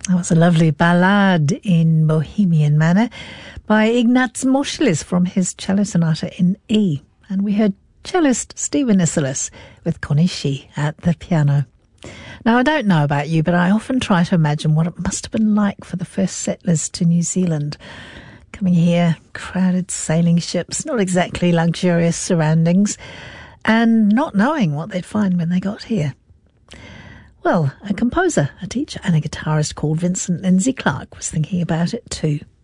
That was a lovely ballade in Bohemian manner by Ignaz Moscheles from his cello sonata in E. And we heard cellist Stephen Isserlis with Connie Shee at the piano. Now, I don't know about you, but I often try to imagine what it must have been like for the first settlers to New Zealand. Coming here, crowded sailing ships, not exactly luxurious surroundings, and not knowing what they'd find when they got here. Well, a composer, a teacher and a guitarist called Vincent Lindsay Clarke was thinking about it too.